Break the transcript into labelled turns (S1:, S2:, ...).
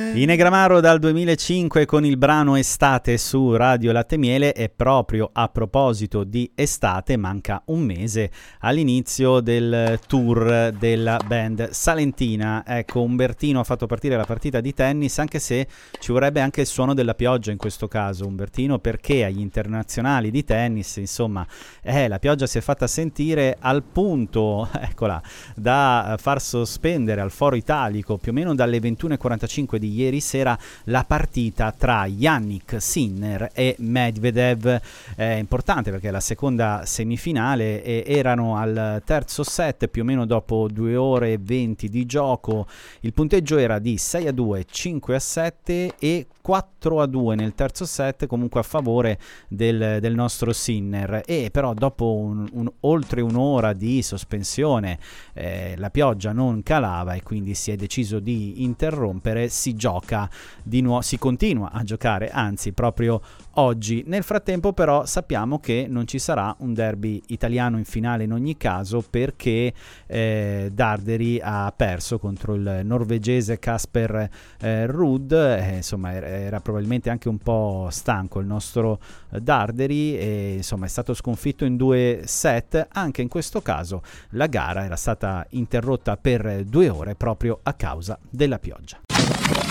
S1: Inegramaro dal 2005 con il brano Estate su Radio Latte Miele, e proprio a proposito di estate manca un mese all'inizio del tour della band salentina. Ecco, Umbertino ha fatto partire la partita di tennis, anche se ci vorrebbe anche il suono della pioggia in questo caso, Umbertino, perché agli internazionali di tennis, insomma, la pioggia si è fatta sentire al punto, eccola, da far sospendere al Foro Italico più o meno dalle 21:45 di ieri sera la partita tra Jannik Sinner e Medvedev. Importante perché la seconda semifinale, erano al terzo set, più o meno dopo 2 ore e 20 di gioco. Il punteggio era di 6-2, 5-7 e 4-2 nel terzo set, comunque a favore del nostro Sinner. E però dopo oltre un'ora di sospensione la pioggia non calava e quindi si è deciso di interrompere. Si gioca di nuovo, si continua a giocare, anzi proprio oggi. Nel frattempo però sappiamo che non ci sarà un derby italiano in finale in ogni caso, perché Darderi ha perso contro il norvegese Casper Ruud. Insomma era probabilmente anche un po' stanco il nostro Darderi, e insomma è stato sconfitto in 2 set. Anche in questo caso la gara era stata interrotta per 2 ore proprio a causa della pioggia.